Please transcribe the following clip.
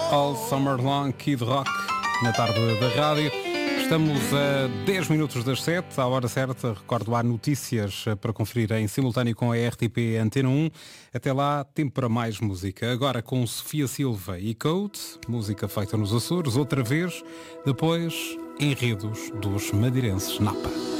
All Summer Long, Kid Rock, na tarde da rádio. Estamos a 10 minutos das 7, à hora certa. Recordo, há notícias para conferir em simultâneo com a RTP Antena 1. Até lá, tempo para mais música. Agora com Sofia Silva e Code, música feita nos Açores, outra vez. Depois, Enredos dos Madeirenses Napa.